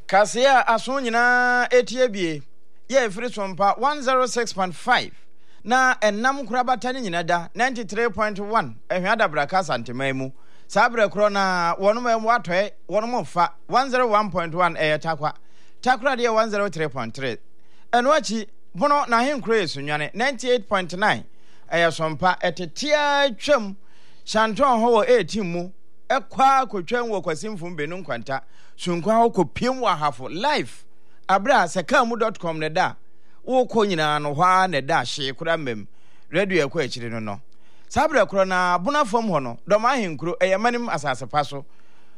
Kasia aso nyina etie bie ye free sompa 106.5 na enam kurabata ni nyina da 93.1 ehwada braka santemaimu sabre kro na wonom em watoe wonom fa 101.1 takwa de 103.3 eno achi bono na henkro esunwane 98.9 sompa etetia twam shanton ho wo 18 mu ekwa kotwan wo kwasimfum benu nkwanta sunkwa ho kopiem wa hafo live abra sekamu.com ne da wo ko nyina no hwa ne da hye kura mem radio ekwa ekire no sabre kro na bona fam ho no doma henkro eyemanim asase paso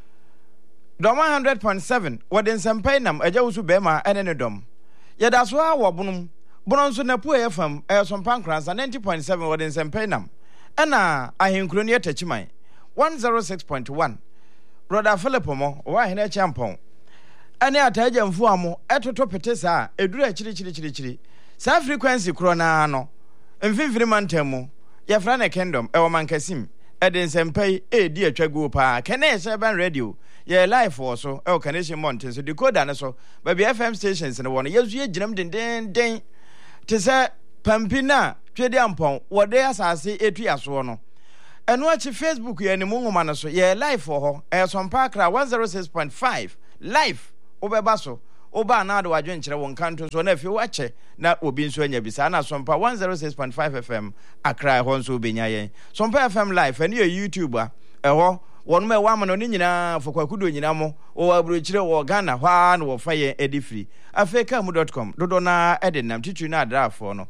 doma 100.7 wodin sempai nam ajawusu bema ene ne dom yeda so a wo bonum bono nso na pu efam sompa nkransa 90.7 wodin sempai nam ena ahenkro ne yetachiman 106.1 brother Philip mo wa hene champon ane ataja mfu amo etoto petesa eduru chiri sa frequency kro na no mfimfiri mantemu ya frana kingdom ewo mankasim eden sempai edi atwago pa kene seban radio ye live also ewo connection mountain so decoder na so baby FM stations ne wono yezu ye ginam den te se pampina twede ampon wode asase etu aso no eno achi Facebook ye ne mungoma na so ye live for ho sompa akra 106.5 live obeba so oba na ade wadwen kire won kanto so na afi wache na obi nso anya bisa na sompa 106.5 FM akra ho nso obenya yen sompa FM live ene YouTube a eho wonu me wa no ni nyina fokwakudo nyina mo o aburo kire wo Ghana hwa na wo faye edifree afekamu.com dodo na edenam titu na adrafo no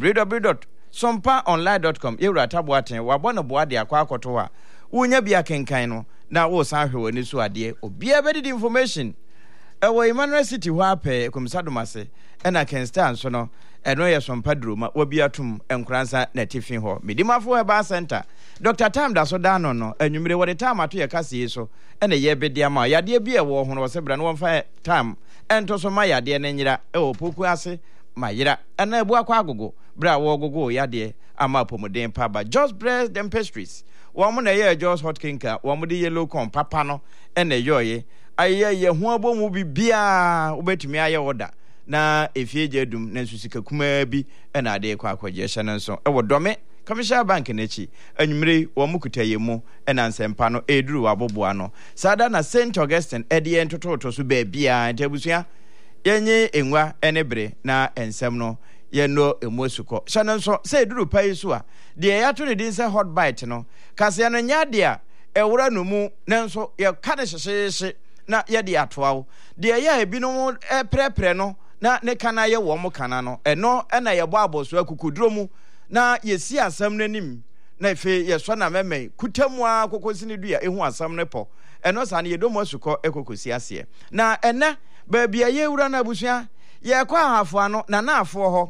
www.sompaonline.com yewra taboaten wabona boade akwa akoto a wonya bia kenkan no na wo san hwe woni so ade obia bedi information ewo Emmanuel City hwa ape komisadomase ena Kenstan so no eno ye sompa droma wabiatum enkransa na tifin ho medimafo heba center Dr. Tam da so dano no anwumire wode tam ato ye kase so ena ye bedia ma yade bia wo ho no se bra no wonfa tam ento so ma yade na nyira ewo poku ase mayira ena ebu akwa agogo bra wo gogo yade ama pomodem pa ba just bread and pastries wo mo na ye just hot kinka wo mo de yellow corn papa no ena yoye aye ho abomu bibia obetumi aye woda na efieje dum na nsusika kuma bi ena ade kwa akwaje hye nso ewo dome commercial bank nechi anwumire wo mukutaye mu ena nsempa no eduru waboboa no sada na St Augustine ede entototo so ba bia ntabusua yenye enwa enebre na ensem no yeno emusuko hye nso se eduru pai so a de yato ne din se hot bite no kase no nyade a ewura no mu nanso ye ka ne hyehye na ye de atoawo de ya ebinom prepre no na ne kana ye wo mo kana no eno na ye bo aboso akukuduro mu na yesi asam nanim na efe ye so na meme kutamu akokosi ne dua ehu asam ne po eno sa ne ye domo asuko ekokosi ase na ene baabia ye wura na abusua ye kwa ahafo ano na na afo ho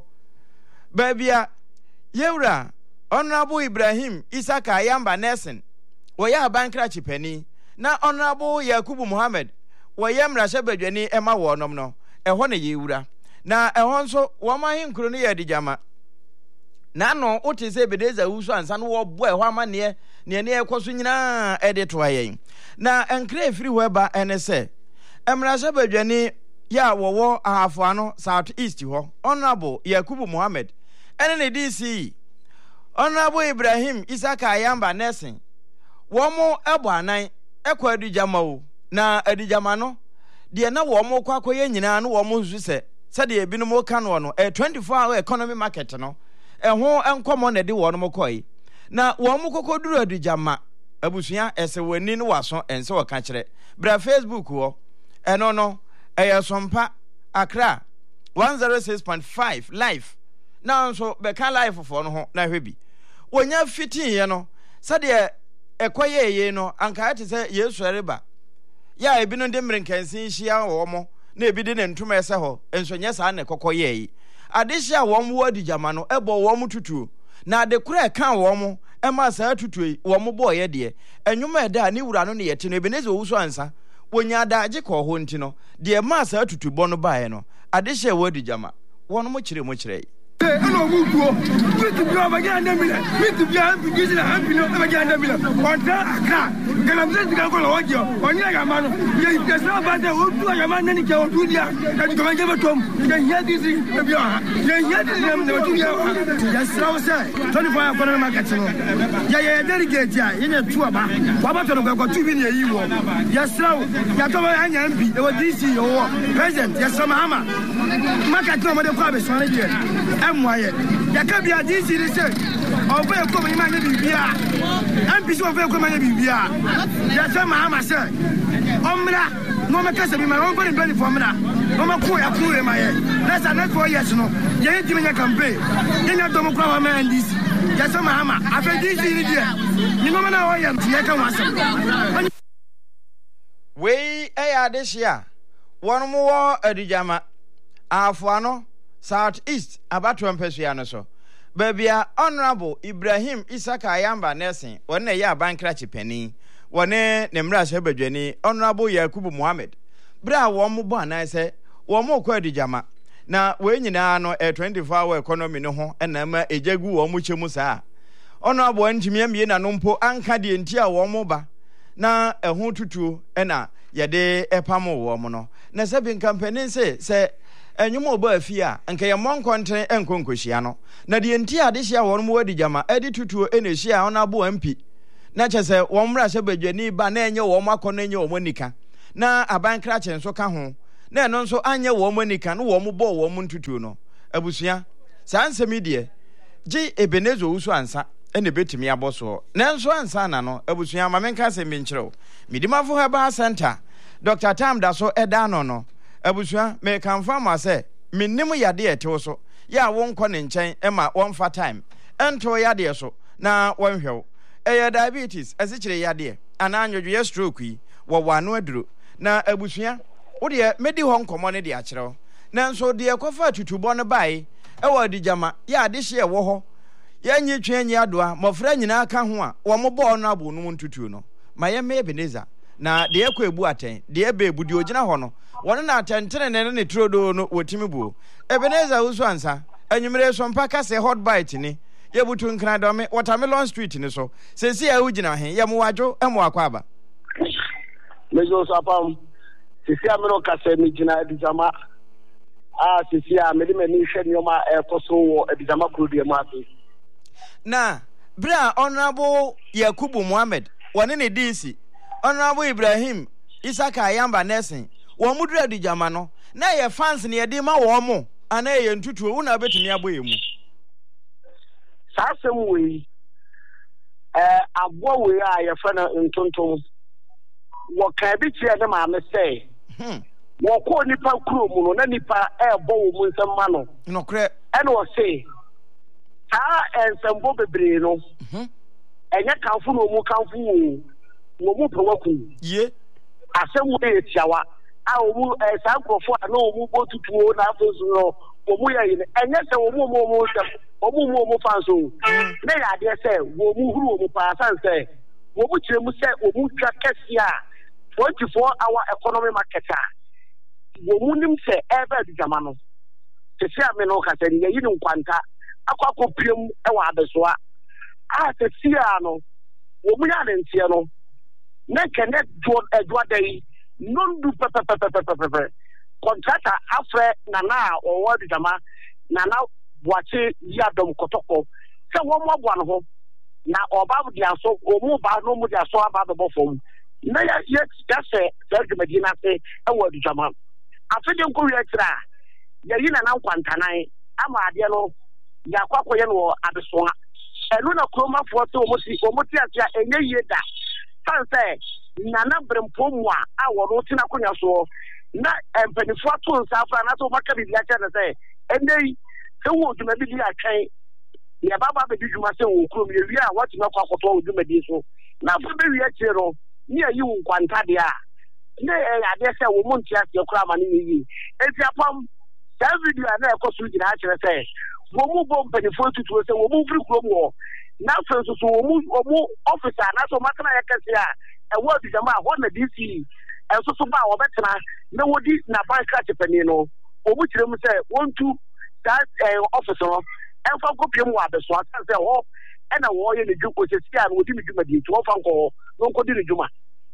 baabia ye wura Honorable Ibrahim Isaka Ayamba Nelson wo ya bankra chipani na Honorable Yakubu Muhammad wo ye mrasha badwani ema wo nom no eho ne ye wura na eho nso wo ma hinkro ne ye dijama na no otise bedeza wuso ansa no wo bo eho amane ne ekoso nyina ede to ayen na enkra efiri weba enese emrasha badwani ya wo ahafo ano South East ho Honorable Yakubu Muhammad ene ne DC Honorable Ibrahim Isaka Ayamba Nelson wo mo ebo anan ekwa adijama wo na adijama no de na wo mo kwa koye nyina no wo mo nsu se de ebi no mo ka no 24 hour economy market no eho enkomo na de wo no mo koi na wo mo kokoduru adijama abusua ese wani no waso ense wo ka kire bra Facebook wo eno no sompa Accra 106.5 live na nso be ka live for no ho na hwebi wonya fitin ye no sade ekoye no anka ate se Yesu reba ya ebi no de mrenkansin hia wo mo na ebi de ne ntuma ese ho enso nya sa na kokoye yi ade hia wo mo wadi jama no ebo wo mo tutu na ade kura kan wo mo e ma sa tutu yi wo mo boye de enwuma eda ni wura no ne yete no Ebeneze owuso ansa wonya da age ko ho nti no de ma sa tutu bo no bae no ade hia wadi jama wo no mo kire Hello, Mugo. With the Baganda Miller, with the Bian, and Baganda Miller. On that, can I let you go on your on Yagaman? There's no matter who do a man any go to the and go and give it to him. You can hear this if you are. You hear this, yes, I was 25 for the market. Yeah, delegate, in a tour. Papa got 2 million euro. Yes, so Yatoma and MP, there was DC or President, yes, some hammer. Market no matter what is on it. There can be a DC research. I'll pay a company man in Bia. And be so very common in Bia. That's what my said. Omra, no matter my own body belly for me. No matter who I put in my head. That's a net for yes, no. You ain't giving a campaign. You know, don't call a man this. That's what my hammer. I've been DC in the you know, I am to make a we are this year. One more Edijama. Afuano. Southeast Abatu Mpesiano so. Babia Honorable Ibrahim Isaka Ayamba Nelson, one ya bankrachi penny, one Nemras Hebejeni, Honorable Yakubu Mohammed. Bra womu bwana say, womu kwedi jama. Na wenyi na ano 24-hour economy no ho, enema ejegu womu musa. Honorable Njimie na numpo anka di entia womu ba. Na ehun tutu ena yade epamo womu no. Na sebi nkampeni se enyumo oba afia anka ye monkonten enkonkohia no na de enti adehia won mo wadi jama edi tutuo enehia ona bo MP na chese won mra se badwani ba na enye wo makono enye wo monika na abankra che nso ka ho na eno nso anye wo monika no wo mo bo wo mo ntutuo no abusua sanse medie gi Ebenezo usu ansa ene betimi aboso na nso ansa na no abusua mamenka se menkyerɛw midimafo heba center Dr. Tam Daso edano no abusua me confirm ase minnim yade ete so ya won kɔ ne nkyɛn ema won fa time ento yade so na won hwew diabetes asikyire yade ana anwodwe stroke yi wo wano aduro na abusua wo de medi ho nkomo ne de akyerɛw na nso de ekofa tutubɔ no bai ɛwɔ digama ya de hye ɛwɔ hɔ ya nyi twenyi adoa mofra nyina ka ho a wo mo bɔ no abo no ntutu no ma ye me Ebeneza na de ekɔ ebu aten de ebe ebu de ogina hɔ no wɔn na atɛntene ne trodo no wotimi buo Ebeneza usu ansa anwumere so mpa kase hot bite ni yebutu nkra dɔme watermelon street ni so sesi a ugina he ye mo wadwo emo akwa aba mejo sapam sesi a meno kase mi gina Edijama sesi a me de mani hwɛ nyoma ekoso wɔ Edijama krodie mu ase na bra Honorable Yakubu Mohammed wɔne ne DC Honorable Ibrahim Isaka Ayamba Nelson wo mudru Edijama no na ye fans ne ye de ma wo mo ana ye ntutuo una betumi aboye mu sasem we abo we a ye fa na ntontom wo ka bi tie de ma me say wo ko nipa kuro mu no na nipa ebo wo mu nsem ma no no kre ene wo say ensembo bebre no enye kanfo no mu kanfo wo mu prowaku ye asem we etiawa a omu sa nkrofo a na omu botutuo na afozu no omu ye enye se omu fanso na ya de se omu huru omu pa san se omu kiremu se omu twa kesi a 24-hour economy market a omu nim se ebe Edijama no se sia me no ka se ye yi nkwanta akwa piem e wa abesoa a se sia no omu ya ne ntie no na kene do dai non du pepe contractor afre nana o Edijama nana boache ya dom kotoko se wo mo boa no ho na oba bu dia so omu ba no mu dia so aba be bofom na ya se dwumadi na se e wo Edijama afede nko wi akira ya yi nana nkwantanan ama ade no ya kwakoye no abesoa elu na kroma fo te omuti atia enye yeda sanse nana brempo mu a wo tina konya so na empanifo ato nsa afra na so maka bibia cha na say endei se wo dwuma bi dia twen ya baba be dwuma se wo krom ye wi a wati na kwakoto dwuma di so na fo be wi akire no ni ayi wo kwanta de a ne ya de se wo monti ase kura ma ni yi enti apam sa video na ekoso gina akire say wo mu bom panifo tutu se wo mu firi krom wo na so wo mu officer na so maka na yakase a ewo Edijama ho na DC enso so ba wo betena na wodi na bank crash pani no omu kirem se wontu that office no and for copy mu abeso atan say ho e na wo ye ne dwu ko sesi a no di ne dwuma di to fa nko no nko di ne dwuma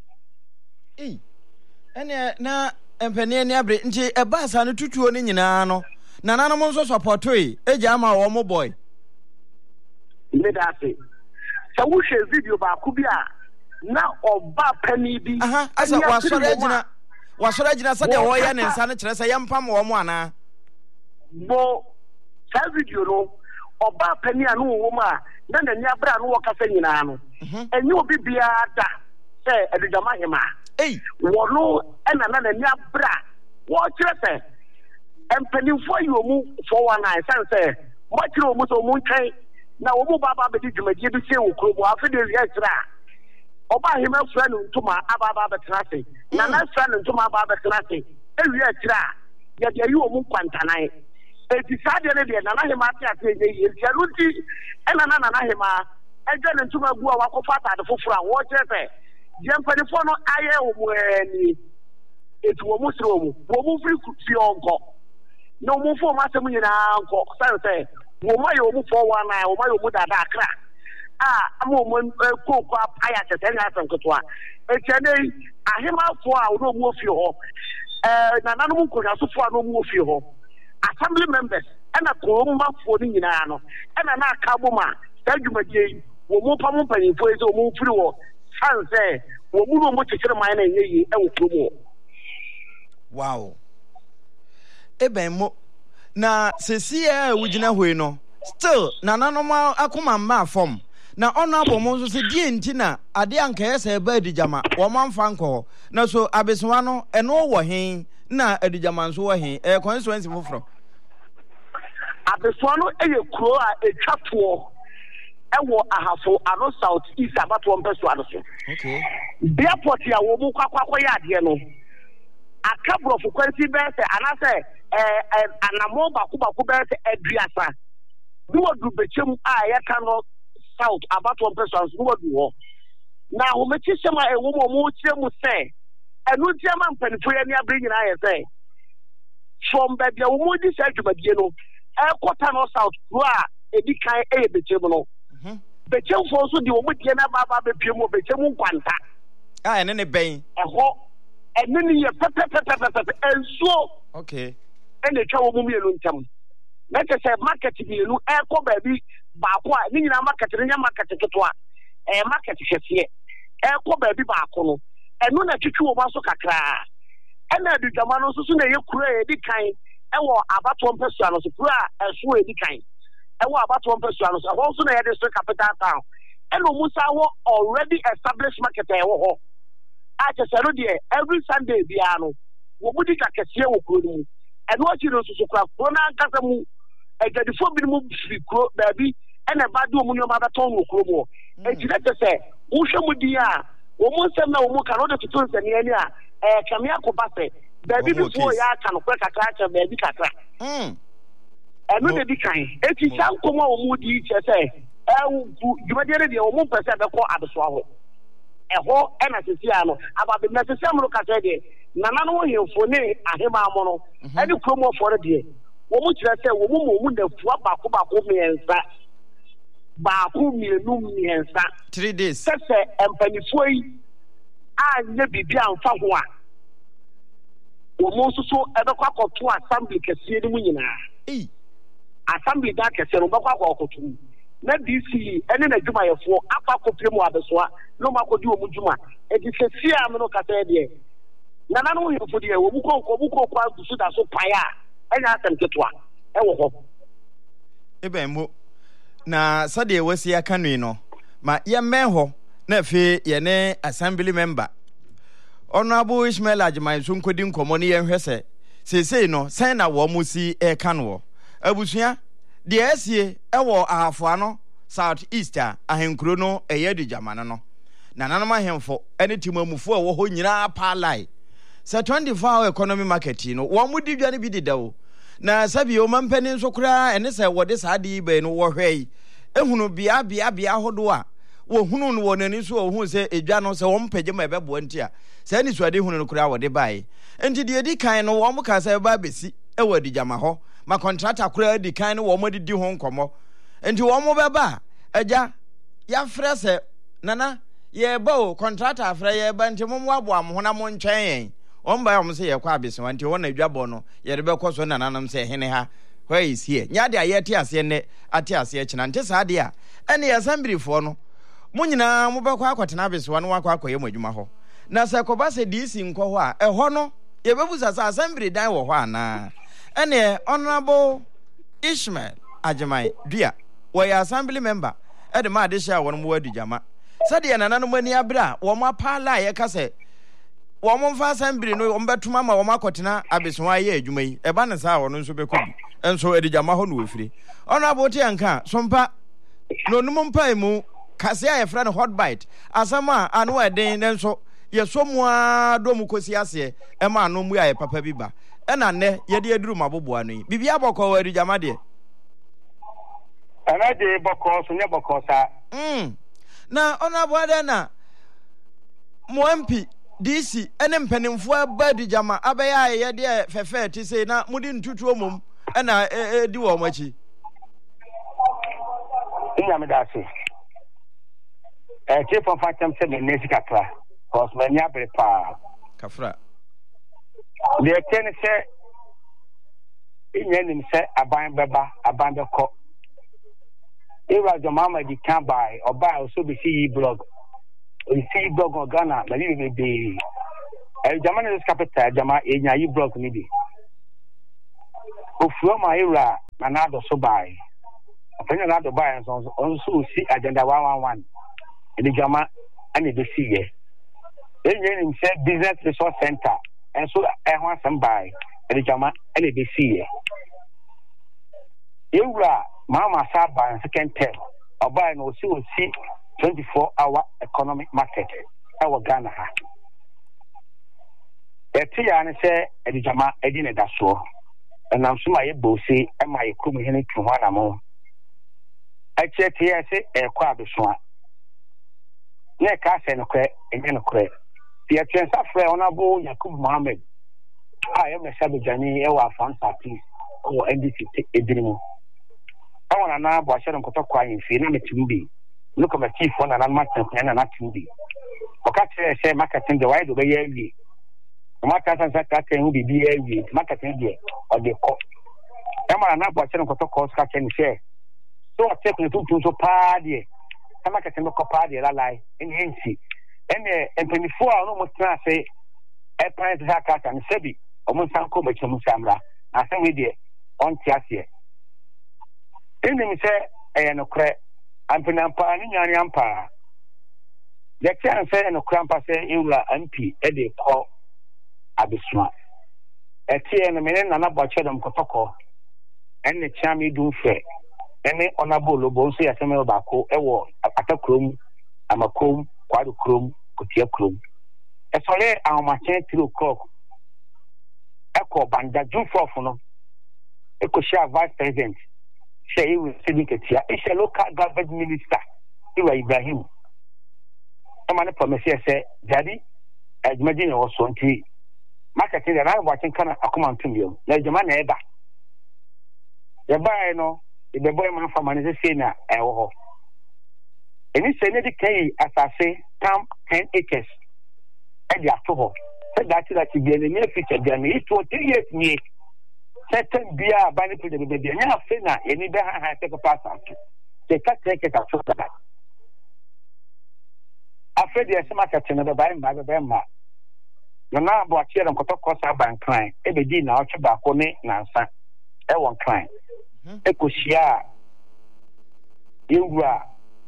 ene na empene ne abre nche eba asa no tutuo ne nyina no na nanom nso support e eja ama wo mo boy me da say so wo share video ba ku bi a na oba pani bi asa wasore agina sa de wo ya ne nsa no kire sa yempam wo mo ana bo sa video no oba pani anu wo ma na na nya bra no wo kasa nyina no enye obi bia da se edujama hema wono ena na nya bra wo kire se empanifo yi omu 419 san se mo kire omu so mu ntwen na omu baba be di dwumadie bi se wo krobo afede ya kira oba hema fra no ntuma ababa betrase na na fra no ntuma ababa betrase ewie kira ya de yi omu kwantanan eti sade ne de na na hema ate ye ya ruti ena na hema eje ne ntuma gu a wakofa ta de foforo a wo kire se jempanifo no aye omu ani eti wo mu siro mu free kuti onko no mu fo ma semu nyina anko say wo ma yo mu 419 wo ma yo mu dada akra amu mu kokko aya tete nya sankoto a etiane ahema fo a wo mu ofi ho na nanu mu konya so fo a no mu ofi ho assembly members ana ko mu ma fo ni nyina no ana na aka bo ma tadwumadie wo mu pa mu panifo eze wo mu firi wo sanse wo mu no mu tekere man na yeyi e wo promo wow eben mo na sesi wugina hoi no still na nanom akoma ma fom na ono abomo nso se die ntina ade anka yesa ba adigama wo manfa nko na so abeswa no eno wo hen na adigama nso wo hen constituency foforo abeswa no eye kuro a etwato ewo ahafo ano south east abato mpeso adoso okay airport ya wo mu kwakwa ya ade no akabro frequency bese anase anamo baku bese aduasa duwo du bechem a ya kano south abato mpeso duwo du ho na ho mechi sema ewo mo chire mu se enu tiama mpanifo ya ni abre nyina ye se from baby wo mo di se adwumadie no ekota no south ro a edi kan bechem no bechem fo so di wo mo die na baba be pie mo bechem nkwanta ene ne ben eho ene ni ye pepepepepepe enso okay ene twa wo mu mielu ntam na ke se market mielu eko baby baako a ni nyina market nya market ketwa market hwefie eko baby baako no eno na twitwi wo maso kakra ene adudama no so na ye kura e di kan ewo abato mpeso ano so kura eso e di kan ewo abato mpeso ano so ho so na ye district capital town eno musa wo already established market ewo ho a chesero de every Sunday bia no wo budi kakesie wo kuro mu eno achi no so kura kuro na nkasa mu egadifo bi mu fi kuro baby ene ba do mu nyoma beton wo kuro mu ejire te se wo hwe mu di a wo mu nsem na wo mu ka no de tutu nsani ani a kamia ko base baby before ya ka no kwa kakra cha baby kakra eno de di kan eti sankomo wo mu di che se dwumadere de wo mu pese be ko abeso aho eho ena sisi ano ababe na sisi amro kase de nana no hemfo ne ahema amo no eni kromo fore de wo mu kire se wo mu na fua baako miensa baako mienu miensa 3 days sese empanifo yi a nye bibi anfa ho a wo mu so ebekwa akoto assembly kese ni mu nyina assembly da kese no bekwa akoto na DC ene na djuma yefo akwa kopiremu abesoa no makodi wo mujuma edifesia amno kata de na nanu yefo de wo buko kwa dusu da so paya enya atem ketwa ewo ho ebe mo na sade wasi aka nui no ma ye menho na fe ye ne assembly member Honorable Ishmael Ajimai so nkodi nkomo ne ye hwese sesei no sen na wo musi e ka no abusua de asie ewo ahafo no south east ahenkuro no eyedi jamane no na nanom ahemfo ene timamufo ewo ho nyina pa lai se 24-hour economy market no wo mudi dwane bi didawo na sabi o mampani nso kura ene se wode saade be no wo hwei ehunu bia hodo a wo hunu no wonani so wo hu se edwa no se wo mpege ma ebebo anti a se ni suade hunu no kura wode bai enti de edi kan no wo mka se ba besi ewo di jama ho ma contractor kura di kan ne wo mo didi ho nkomo enti wo mo beba agya ya frɛ sɛ nana ye ba o contractor frɛ ye ba enti mo abo am ho na mo ntwɛn yɛn omba ya mo sɛ ye kwa abese wanti wo na adwabɔ no ye de bɛkɔ so nananam sɛ hene ha where is here nya de ayete ase ne ate ase kyina nte saa de a ɛne ya sambrifo no mo nyina mo bɛkɔ akɔtena abese wa no wakɔ akɔyɛ mo adwuma hɔ na sɛ kɔba sɛ DC nkɔ hɔ a ɛhɔ no ye bebusa sɛ assembly dan wɔ hɔ ana ɛne honorable Ishmael Ajimai dua wɔyɛ assembly member ɛde ma ade hyɛ wɔn mo wadi jama sɛdeɛ nananom ani abra wɔn apala yɛ ka sɛ wɔn mfa assembly no wɔn bɛtuma ma wɔn akɔtena abesoa yɛ adwuma yi ɛba ne saa wɔn nso bɛkɔ bi ɛnso adi jama hɔ no wofiri honorable tianka sompa no num mpa mu kase a yɛfrɛ no hot bite asɛm a ano ɛden ne nso yɛsomua dom kosi ase ɛma ano mu ayɛ papa bi ba ɛna nɛ yɛde aduru maboboa no yi bibi abɔkɔ adi jama deɛ ana de bɔkɔ so nyɛ bɔkɔ sa na honorable adena mo MP DC ene mpanimfo aba di jama abɛyɛ ayɛ de fɛfɛ ti sei na mudi ntutuo mom ɛna di wɔ mo akyi nyame da se chief of fatem se me nesi kakra cause me nya bre pa kafra de ken se nim se aban bɛba aban bɛkɔ ewa jomama di kan bai oba also be see blog o see blog on Ghana na bi be jama ne capital jama enya yi blog ni bi ofuo ma era na na do so bai afanya na do bai so so see agenda 111 e jama ani be see ye enya ni say business resource center and so e ho asem bai e jama ani be see ye era Mama Saba second term, Oba no see 24-hour economic market. Our Ghana. Etia and say Edijama Edine Daso, and I'm sure my bossy and my community to one more. I check here say a quabiswa. Neck I send a crack and then a crack. The chance of honorable Yakub Mohammed. I am a Sabajani, our fancy piece, or NDC Edimo. I want to know about Sharon Kotokwa in Fina Timbi. Look at my chief one and I'm not Timbi. Okay, say marketing the wide way every. Marketing that can be every marketing or the court. I want to know about Sharon Kotokwa can say. So I take the two to party. I marketing the party lie in NC. And 24 almost say a pint hacker and Sebi, almost Sanko Musamra. I think we did on Tiasia. Indi say no cre ampa ni nyane ampa the can say no crampa say iwla MP e de call abisma etie no menen na boche dom kotoko enne chami du fe ene onabo lobo so yaseme ba ko ewo atakrom amakom kwado krom kotia krom e sole awmache 3 o'clock eko banda ju fofo no eko share vice president say we see Ketia, it's a local government minister, Ibrahim. I'm going to promise you, say, Daddy, as Medina was 20. Marketing that I'm watching can come to you. There's a man ever. The buyer, no, if the boy man from an is saying, and it's a dedicated, as I say, 10 acres. And you have to hold. So that's that you be in the near future, then it's 2 or 3 years near. Certain beer banning to the baby, and now Fina, any better has take a pass on. They can't take it after that. After the market another by Bema. The now bought here on Kotokosa by Klein, every day now tobacco, Nansa, Ewan Klein, Ecosia, you are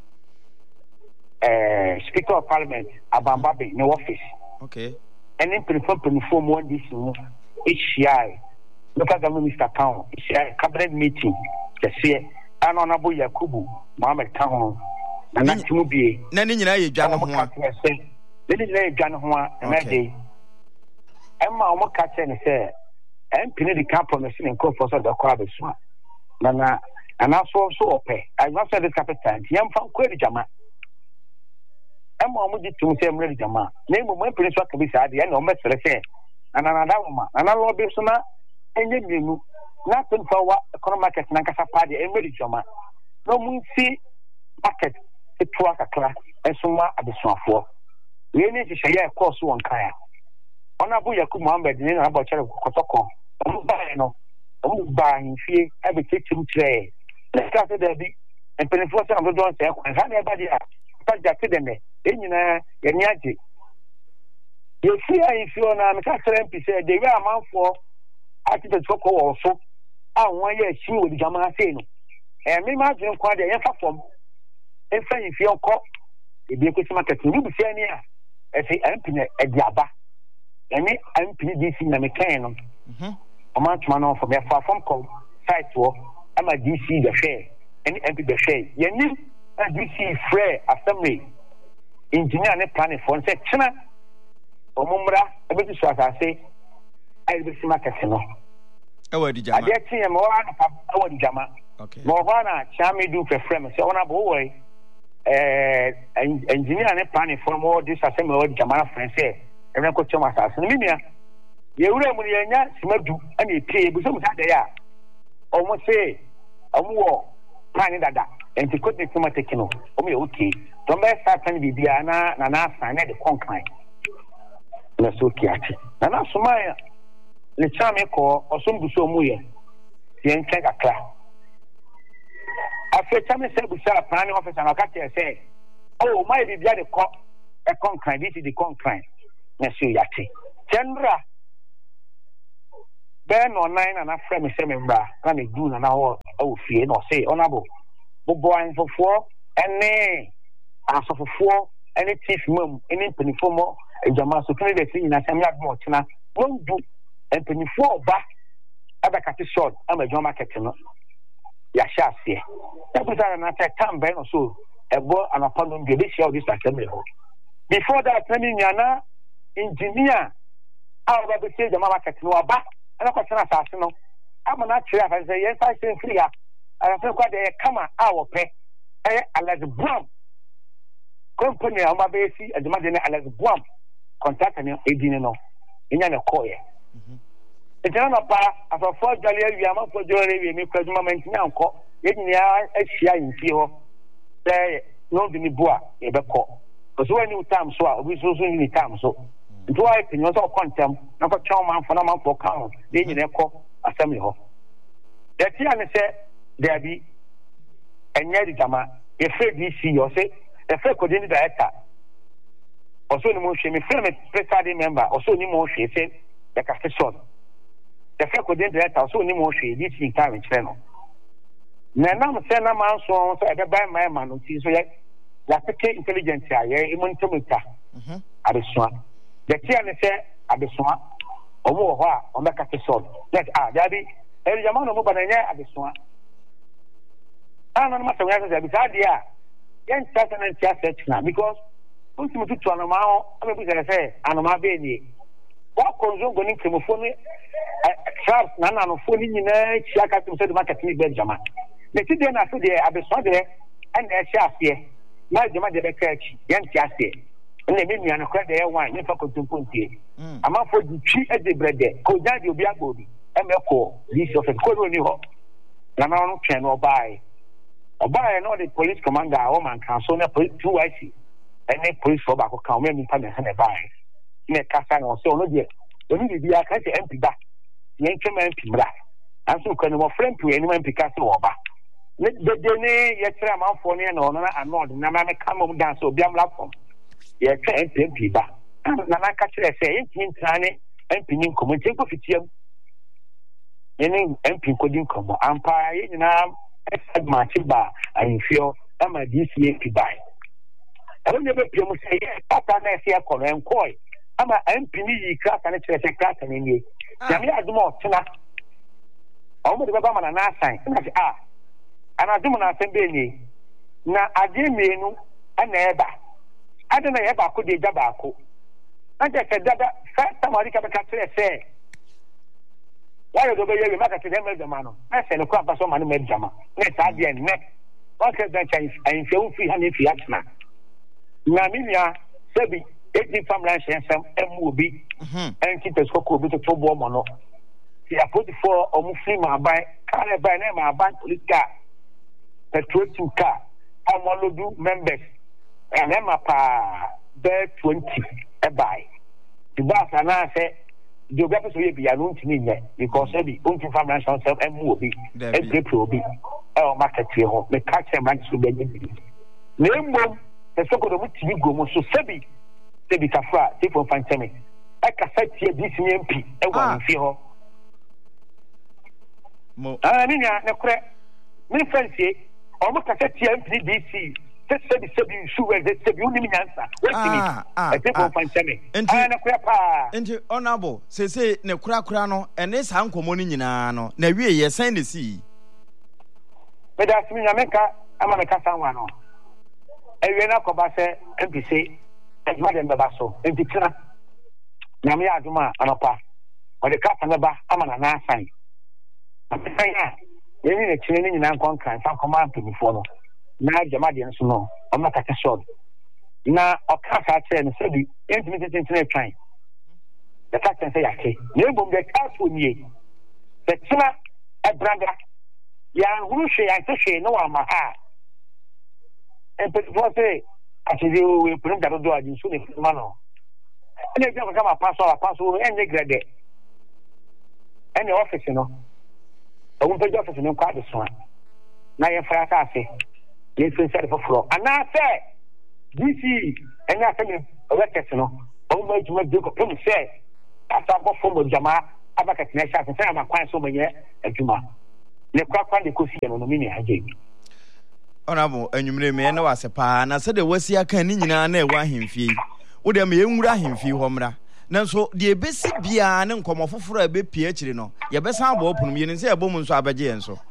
Speaker of Parliament, Abambabi, no office. Okay. And then prefer to inform one this HCI. Local government Mr. Town, cabinet meeting, the year, and Honorable Yakubu, Mohammed Town, and that's to be. Nanny, you John Hua. This is John Hua, and that day. Emma Omaka say, and Pinny the compromise and call for the Quabis one. Nana, and also so pay. I must say the capital, young from Query Jama. Emma Omudi to say, Ready Jama. Name of my prince can be said, the end of Messer say, and another woman, and I love Bissona. And you na penfawa economic market na nkasa pa de emedi choma no mun si market etua kakra esuma abesuafo we ni hihye course won kan Honorable Yakub Mohammed ni na abo chere kotoko ba no ba nhie abetetim tre let's say there be and penfosa no don say kwan ha na eba dia ta jate de ne enyina yeni age you see if you na me ka tell MP say the way amanfo ati the toko wo so awon ye shi wo di jama say no me ma dwen kwa de ye fa fom e fa if you ko e bi ko market ni bi say ni a e say MP na e di aba eni MP DC na me kan no amantuma no for me fa fom ko site wo ama DC the share any MP the share ye ni DC free assembly engineer ne planning for say china omumra ebeti so asase ai be sima kase no ewa di jama ade tie me wa na ewa di jama okay mo wa na chami do frefrem say ona bo wo engineer ne planning for mo this assembly wa di jama na friend say even ko chama asase no mimia ye wura mu ye nya simadu ana epie bu so mu sa de ya omo say omo wo plan dada enti ko de kuma tekino omo ye okay to be start plan bibia na asan na de konkan na so kiati na somaya le chame ko osumbuso mu ye yen kan kakra afi chame se busa plan officer na ka te say oh my bibia de ko e konkan this is the konkan na so yati general ben online na frame se membra na me do na ho o fie no say honorable bobo anfofo ene asofofo ene chief mom ene penifo ejama so kene de tin na samia do tena won du penifo oba abakati short ama ejama market no ya sha ase e busa na ta tambe no so ebo anapa no de share this assembly ho before that training yana engineer aba be say ejama market no oba ana kwa tena asase no ama na tire afa say yes I say free ya afa kwa de kama awo pe Alex Brown company amba be si ejama de Alex Brown contact ni edine no enya na koye ejana na pa afafo jale awi amafo jole awi mi kwajuma mantinya nko edine ahia yinfi ho say no de ni boa e be ko so when you time so obi so ni time so nto ai pinyo so kontem na ko chon man fo na man fo kan de nyine ko assembly ho de ti ane se there be enya di jama e fe DC yo se e fe ko de ni director also ni mo hwe me frame presiding member also ni mo hwe se the castation the fe ko de director also ni mo hwe DC in time kire no na na mo se na man so e be buy my man no ti so ye la take intelligence aye e mo ntomita abesoa the tia ne se abesoa omo ho a o me castation let dabi e jama no mo bananya abesoa ana no masa wya se bi sa dia yen chata na tia search na because unti tutu anoma ho amebu se anoma be ni wa konzongo ni kremofo ni sharp na no fo ni nyina chia ka tum se de market ni be jama ne ti de na so de abeso de en e sha asie na jama de be kachi yen tia asie ne me nua no kra de e wan ni fa kontumpo ntie ama fo di twi e de brede ko ja de obi agbobi e me ko this office ko no ni ho na na no twen no bai obai no the police commander o man kan so na police 2IC any police for back account me mi pa me na buy me kasa no so no de oni bi ya ka se MP ba yen ke MP mra anso ko no mo friend to any MP kasa wo ba ne de ne ye kira man fo ne no na anod na ma me kam mo dance obi amla fom ye ka MP ba na na ka kire se yen tin trane MP ni ko mo tin ko fitiam yen MP ko din ko mo ampa ye nyina ma chi ba anfio ama DCP ba I never pay mu say papa na se akoro enkoi ama MP ni yi kraka na kire se kraka ni ni ya me adumo tena o mo de baba mana na asan na se ana adumo na asan be ni na ade mienu ana eba ade na eba ko de jaba ko ade se dada fa tamari ka ka kire se wa yo do be ye maka te dem jama no na se no ko abaso ma no me jama na sa de ne o ke da chan ai fe u fi ha ni fi atna na minia sebi eti family ensem emu obi en ki tesko ko obi to bo mo no ti apolitifoɔ ɔmo firi ma aban kaa na ɛban na ma aban police car petrol car ɔmo lodu members ɛna ma paa bɛɛ 20 ɛbae the boss anaasɛ the obi apɛsɛ oyɛ bia no ntumi nyɛ because ɛbi ɔntumi fa mmeranhyɛ nsɛm ɛmu obi ɛbrepre obi ɛwɔ market yɛ hɔ meka kyerɛ mmeranhyɛ so bɛnyɛ bi na mmom ɛsɛ kɔdɔ mu tumi go mu so sɛbi kafo a sefo mfa nkyɛme ɛkasa tie dc ne mp ɛwɔ ahemfie hɔ ne nua ne korɛ me mfɛnsie ɔmo kasa tie mp dc sɛbi nsu wɛ sɛbi wonim nyansa wɔtumi ɛsefo mfa nkyɛme ne korɛ paa nti honorable sese ne korakora no ɛne saa nkɔmmɔ no nyinaa no na wie yɛ sɛn ne sii meda asemi nyame nka ama me kasa nwa no ɛwie no akɔba sɛ mpc adwuma de mbɛba so nti tena nyame yɛ adwuma a anɔpa ɔde kasa mbɛba ama na naasan asan a yɛne ne kyerɛ ne nyinaa nkɔnkran sa nkɔma mpanyinfoɔ no na gyamadeɛ nso no ɔma kaka sɔd na ɔka saa kyerɛ no sɛbi ɛntumi tetentene atwan yɛka kyerɛ sɛ yɛake na mmom deɛ ka so nie sɛ tena ɛbrada yɛanhoro hwee yɛanhwɛ hwee ne wɔama ha a mpanyinfoɔ sɛ akyɛde wɔpɛnim da dodo a nsu ne fima no ɛna ɛgyina kɔka ma pa so ɛnyɛ grɛdɛ ɛne ɔfise no ɔwompagya ɔfise no nkɔ adesoa na yɛmfa asase yɛmfiri nsɛde foforɔ anaasɛ dc ɛnyɛ asɛm ɔbɛkɛse no ɔwoma adwuma bi kɔpem sɛ asa bɔfo mu adwamaa abakɛtena hyɛ ase sɛ ama kwan so manyɛ adwuma ne korakora de kɔsiɛ no no me nua agye honorable anwumere me na wase paa na sɛ de wasi aka ni nyinaa na ɛwɔ ahemfie wo de me enwura ahemfie hɔ mra nanso de ebesi bia ne nkɔmɔ foforo a bepie akyiri no yɛbɛsan abɔ opunum yɛ ne sɛ ɛbɔ mu nso abɛgye yɛn so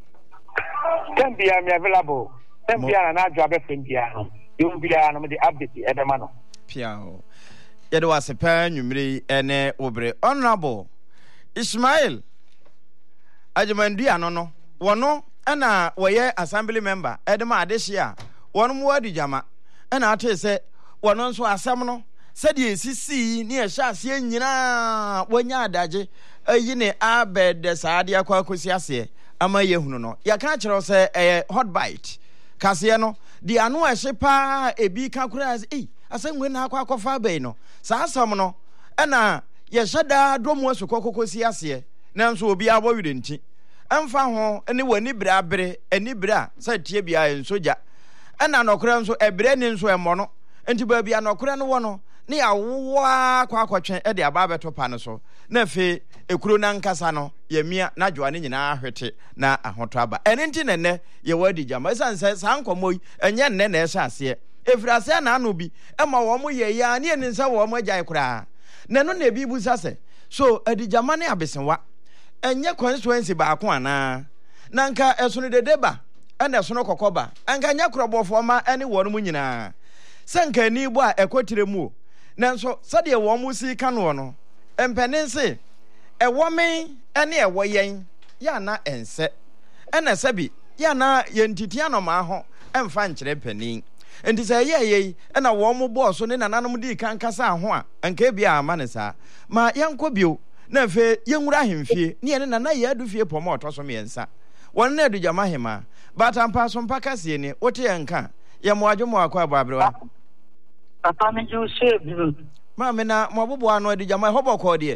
tambia me available tambia na adwa bɛfɛ bia no yɛn bia no de update ɛbɛma no piao yɛde wase paa anwumere ɛne wobre honorable Ismail Agyemandi ano no wɔno ɛna wɔyɛ assembly member ɛdema adehye a wɔn mu adi gyama ɛna ate sɛ wɔn nso asɛm no sɛdeɛ esisi ne ɛhyɛ aseɛ nyinaa wɔnya adagye ayi ne abɛde saa de akɔ akɔsi aseɛ ama yɛhunu no yɛka kyerɛw sɛ ɛyɛ hot bite kaseɛ no de ano ɛhye paa ebi ka koraa sɛ asɛm na akɔ akɔfa bɛyi no saa asɛm no ɛna yɛhyɛ daa dɔm asukɔ kɔkɔsi aseɛ nanso obi abɔ wire nti ɛmfa ho ne wani brabere ani bra sɛ tie bia nsogya ɛna nɔkora nso ɛbrɛ ne nso ɛmmɔ no nti baabi anɔkora no wɔ no ne awoa akɔtwe de aba abɛto pa no so na afei ekuro na nkasa no yɛmia na dwoa ne nyinaa hwete na ahoto aba ɛne nti nɛnɛ yɛwɔ adi gyama ɛsan sɛ saa nkɔmmɔ yi ɛnyɛ nnɛ na ɛhyɛ aseɛ ɛfiri aseɛ na ano bi ɛma wɔn mo yɛ yia ne ɛne nsa wɔn mo agyae koraa na no na ebi busa sɛ so adi gyama ne abesenwa enye constituency baako ana na nka esono dedeba ena esono kokoba anka nya krobofo ma ene wonu mu nyina se nka ni bo a ekotire mu nanso sade wo mu si ka no no empenense ewo men ene ewo yen ya na ense ena sabi ya na yentitia no ma ho emfa nkyere panin enti se ye ena wo mu bo so ne nananom di kan kasa ho a anka bia ama ne sa ma yankɔ bio na fe yenwura ahemfie ne yene na ye adufie pɔmɔ ɔtɔso miɛnsa wɔn na adujama hema batampa so mpa kase ni wote yanka ye mo adwo mo akɔ ababrewa papa me ju shebu ma me na mo bobo ano adujama hɔ bɔkɔ de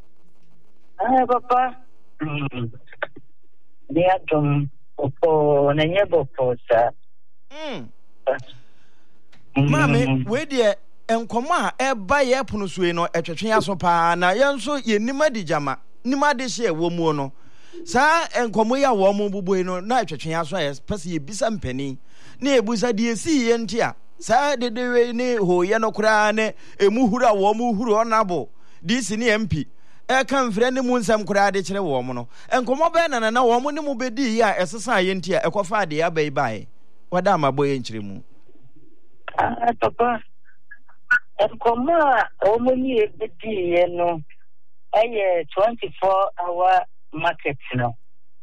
papa de adum opo na nye bɔkɔ sa ma me we de enkoma eba ye pono suwe no etwetwe aso pa na ye nso ye nima di jama nima de hye wo mu no saa enkomo ya wo mu buboi no na etwetwe aso ye pese ye bisa mpani na ebusa de esi ye ntia saa de we ne ho ye no kura ne emu huru a wo mu huru onabo disi ne mp e kan mfre ne mu nsam kura de kire wo mu no enkomo be na wo mu ne mu bedi ya esesa ye ntia ekofa de ya bai bai wada amaboye nkire mu papa Nkoma omuni ebedi no eye 24-hour market no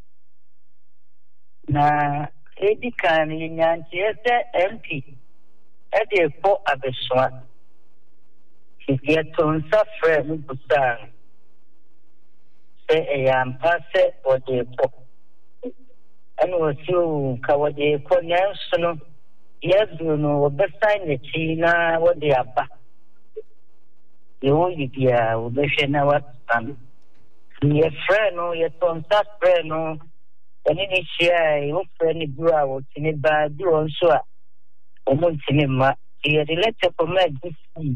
na edikan nyanti ese MP ede po abeswa kitia tonsa frɛ mu busa Ampa said or the pop. And was you covered the corner. Yes, you know, best time the China, what they are back. You only be a mission our son. Your friend, or your son's friend, or any share, your friend, Bra, in it by Buron Shua, or Montinema. He had a letter from my this.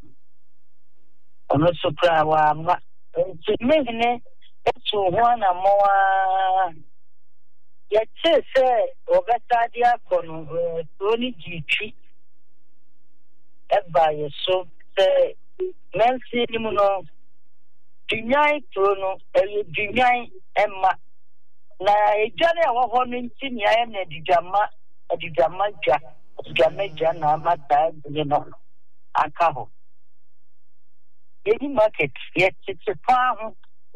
On also cry, to me, it's one or more. Yet, say, or better, the only GP. By your soul, say, Nancy Limuno, Dunai Trono, Dunai Emma. Na Johnny, I want one in Tinia and the Jamaja, na Mata, you know, a couple. Any market, yet it's a farm.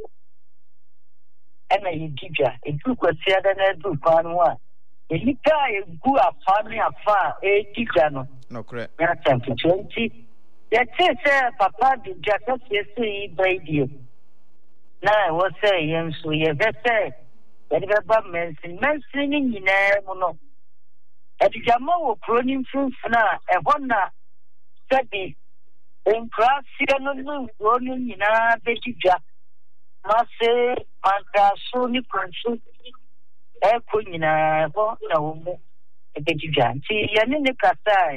And a giga, a group was the other than a group on one. A guy who are farming a farm, a gigano. No, correct. That's 20. That's it, Papa, the jacket, yes, by you. Now, I was saying, so you better say, that the government is mentioning in a mono. At the Jamo, pruning fruit now, a wonder, said the in class, running in a baby jack. Masse, Manta, Sony, Consul, a queen in a no, a baby jack. See, and in the Casai.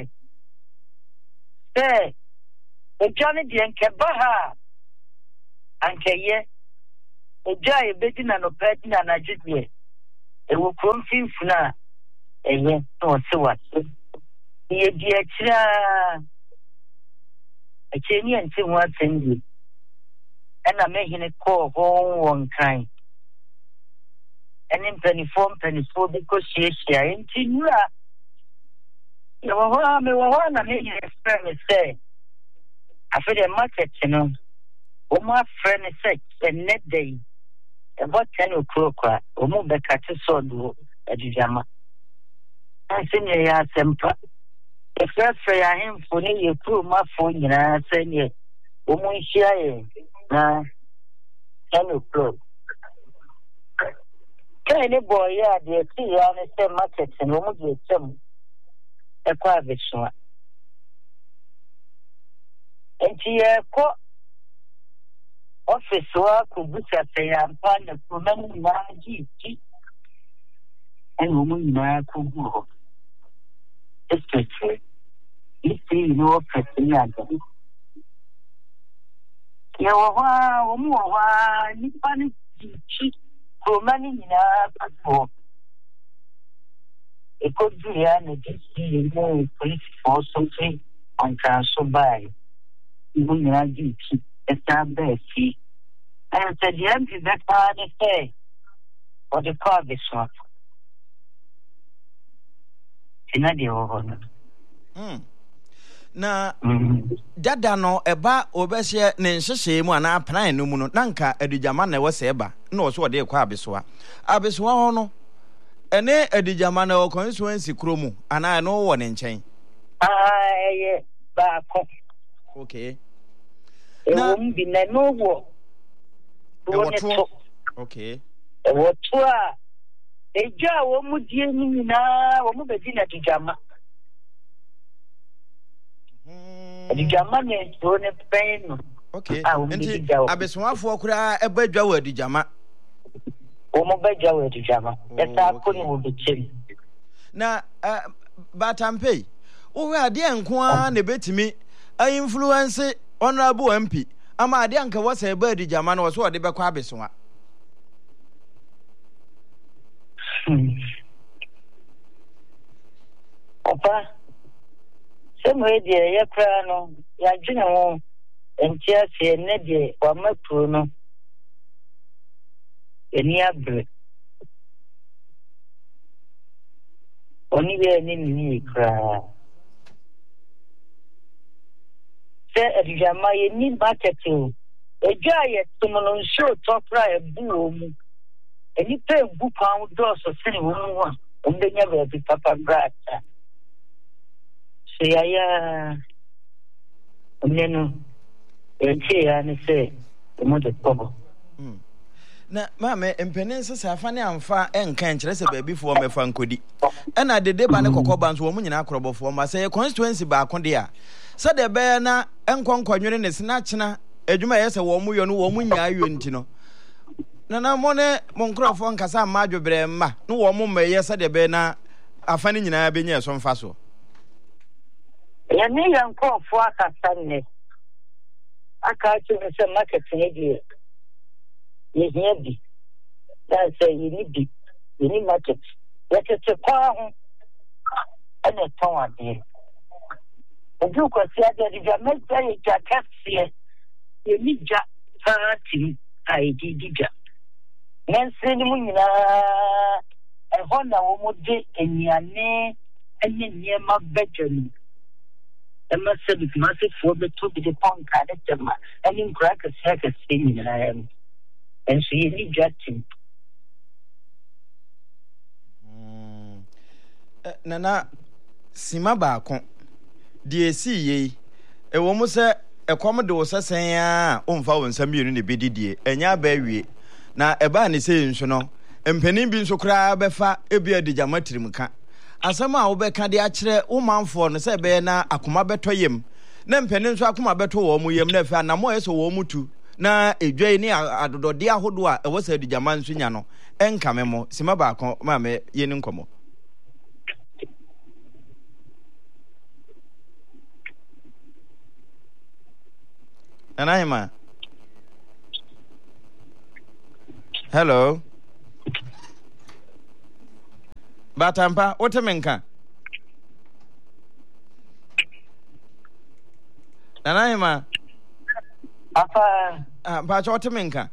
Say, the Johnny Jan Kabaha, and Kaye, a jay, a betting and a petting and a jitney. It will come from Funa, a yen, no, so what? The dear a Kenyan thing was in you. And I'm making a call home one kind. And in 24, because she is here in Tinua. You know, I'm making a friend say, I feel a market, you know. Oh, my friend is sick, and net day. And what can you cook? Or move the cat to sword at the Jama. I think you are simple. The first for him for you, crew my phone, and I say, yeah, woman, share. Can you close? Can any boy, yeah, the tea on the same market and almost with some a private one. And she office work could be say, I'm fine of woman, and woman, I could go. It's true. You see, no person. Yawa, Nippon, for money in a passport. It could be an police force something on council by. Even in a GP, a stab there, see. And said, the empty that part of say, or the car this one. Sinadio. Na dada no eba obehye ne nhyehyɛ mu ana plan no mu no nanka adujama na ɛwɔ sɛ eba na ɔso ɔde kɔ abesoa ho no ene adujama na ɔ constituency kromu ana no wɔ ne nkyɛn ye ba ko okay na bi na no wɔ okay e wɔ to a eja wɔ mu die ni na wɔ mu bedi na adujama the German is doing a pain. Okay, Abeswafo kura ebadwa wa adujama. Omo badwa wa adujama. Esa akoni wo bekyem. Na Batampe, wo ade enko a na betimi influence honorable MP. Ama ade anka wo sa eba adujama na wo so ode bekọ Abeswa. Opa somewhere there, ya crano, ya general, and just a neddy or macruno. Any abri. Only there any cry. Say, at Jamai, need market too. A giant, someone show top right boom. And you pay book pound doors of any woman, and they never be Papa Brat. Saya neno eche ani se mo de pobo na mame mpenen sese afane amfa enka nkyere se baabi fo mefa nkodi ena dede ba ne kokoba nso wo mu nyina akrobofo ma se constituency ba akode a se de be na enkonkonwene ne sina kyena adwuma yese wo mu yo no wo mu nya ayo nti no na mo ne mo nkrofo nkasa ma adwobre ma no wo mu meye se de be na afane nyina be nya so mfa so ya ne yankofo akasa ne aka ci se marketing edi ye bi that's say you need market that is a power and a power there ojú kò sí adẹ́dìjà mẹ́ta ìjà kẹ́sìẹ́ èmi jà pààtì àìdídìjà mẹ́sìn ni mo nyinaa ẹ̀họ́ na wọ́n mo dé ẹ̀yìnàní ẹ̀ní nneɛma bẹ́jọ ni ẹ̀ma sẹ́bi tí wọ́n sì fọ́ bẹ́ tóbi de pọ́ǹkà ní tẹ̀ma ẹ̀ní nkura kẹsìẹ́ nyinaa ẹ̀ ẹ̀nso yẹ ní ìjà tì. Nana sima baako die si ye ewo mu se ekom de wo sesen a omfa wo nsam yenu ne bedidie enya ba wie na eba ne se nso no mpanin bi nso kra befa ebia de jama tirimka asem a wo beka de akire wo manfo no se be na akoma beto yem na mpanin nso akoma beto wo mu yem na fa na mo yeso wo mutu na edwai ni adodode ahodo a ewo se de jama nso nya no enka memo sima baako ma me yeni nkomo. Anaima. Hello. Batampa, otemenka. Anaima. Apa. Bacha otemenka.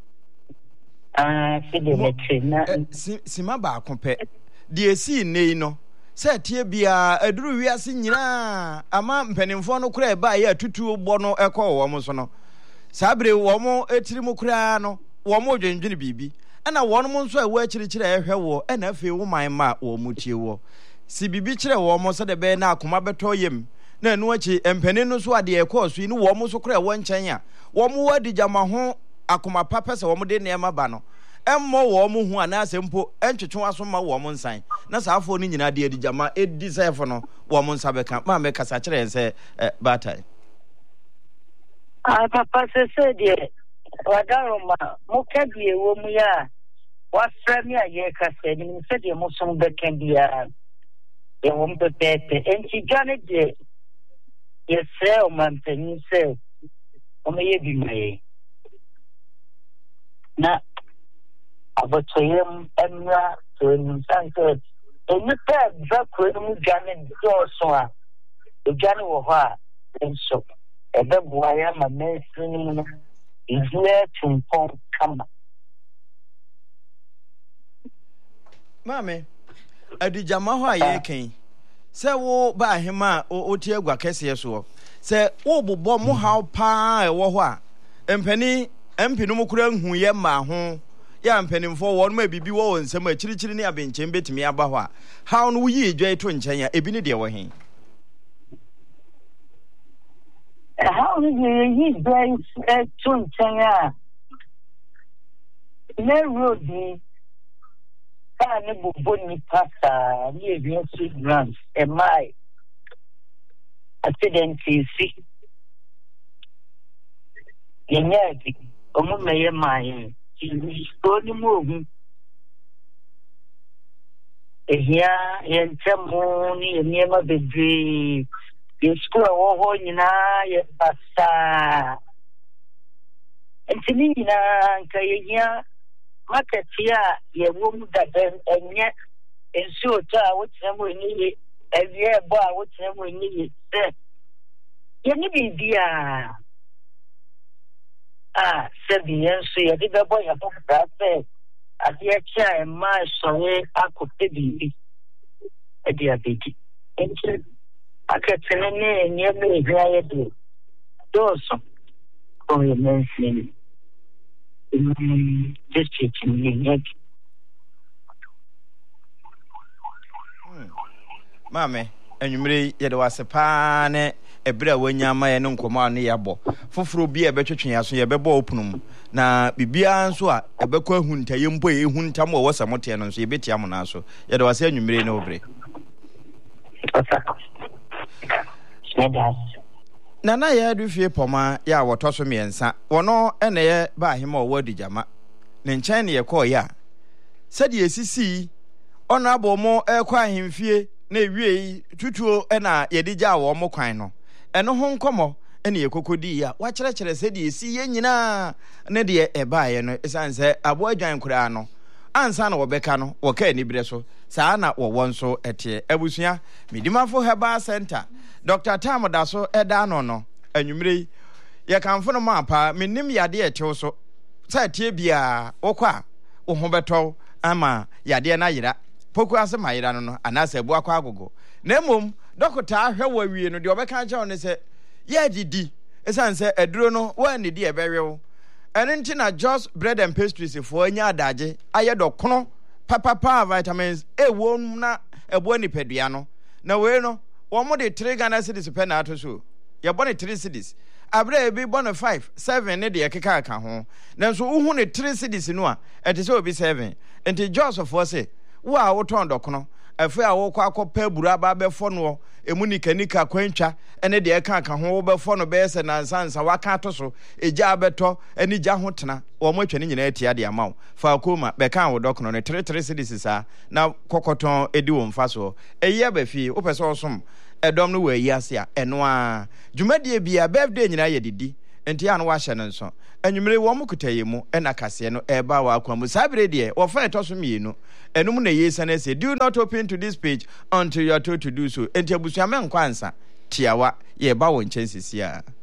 Fidemetri na. Sima ba kompe. Die si nei no. Se tie bia aduru wiase nyina ama mpanimfo no kura ba ya tutu bo no ekọ wo mo so no sabre wo mo etiri mu kura no wo mo dwendwene bibi ana wo no mo nso a wo akirikire ehwe wo ana afi wo man ma wo mu tie wo si bibi kire wo mo so de be na akoma beto yem na anu achi mpanin no so ade ekọ so ni wo mo so kura wo nkyɛn a wo mo wadi jama ho akoma papa se wo mo de neema ba no emmo wo mo hu ana asempo entwetwe aso ma wo mo nsan na saafo ni nyina de adijama edi sefo no wo mo nsa beka ma me kasa kire ense batai papa se de wadaroma mo kadue wo mu ya wa frame aye kasa ni se de mo so beka bia e wo mo pepe enti gane de yese o manteni se o me ye bi mai na abotoyem emra to nsanse enipa zakro mu gane doso a ejane wo ho a enso ebe buaya ma mensin mu no ijue tumpon kama mame adijama ho aye ken se wo ba hema o tie agwa kese so se wo bobbo mo haw pa e wo ho a empani empinu mu kura hu ye ma ho ya mpanimfo won ma bibi wo nsem akirikiri ne abenchen betimi aba ho a how no yi edwa to nchen ya ebi ne de wo hen how no yi edwa to nchen ya ne road ka ne bobo ni pasta ni ebi so grand e mai accident si yenyadi omu meye mai Oni mogu ehia yentemo ni niema bedri yeskura wo nyina ye pasta entini na nkayenya market ya ye wo mu da enye enso ta wotremo ni ewie bo a wotremo ni se ye ni bibia sebiyen so ye de boy ya to prase ati e cha e ma sowe akote bibi e dia biki enche aketene ne nyeme hia ye do so ko ye mensin district ni yek mame enwumre ye de wasepa ne ebra wanya ma ye no nkoma ne yabo foforo bi ebetwetwe yaso ye bebo opunum na bibia nso a ebekọ ahuntaye mpo ye huntam wo samote no nso ye betia mo na so ye de wase anwumire na obre Nana ya du fie poma ya wotoso miensa wono ene ye ba hima owo adigama ne nchen ne ye kọ ya sedi esisi ono abo mo ekwa ahemfie na ewie tutuo na ye digya wo mo kwan no eno ho nkomo ene ye kokodi ya wa kyerɛkyerɛ sedi esi ye nyina ne de eba ye no esanse abo adwan kura no ansa na wobeka no woka ni bire so saa na wo nso ete abusua midimafo Herbal Center Dr. Tam da so eda no anwumire ye kanfo no mapa menim yade etew so sa tie bia wokwa wo ho beto ama yade na yira poku ase mayira no anase bu akwa agogo na mom dokota ahwe wa wie no de obeka cha no se ye didi esanse eduro no wa ni di ebewew ene na Just Bread and Pastries for anya adaje ayedo kono papa vitamins ewom na ebo ni pedua no na we no wo mo de 3 Ghana cedis pe na ato so ye bo ne 3 cedis abra ebi bo ne 5 7 ne de ekeka aka ho na so uhu ne 3 cedis no a ete se obi 7 enti Just for say wo a wo ton dokono afi a wo kwa akọpa buru aba befo no emu nikanika kwantwa ene de eka aka ho wo befo no be se na nsansa waka ato so eja abeto eni ja ho tena wo mo atwa ne nyina atia de amawo fa akoma be kan wo dokono ne 3 cedis sa na kokoton edi wo mfa so eyi ba fi wo pese osom edom no we yi ase a eno a dwumadie bia birthday nyina ye didi enti an wa hye no nso anwumire wo mo kutaye mu ena kase no eba wa akwamu sabire de wo fa etoso mienu enum na yesa na say do not open to this page until you are told to do so enti abusuame nkwansa tiawa ye ba wo nchen sisia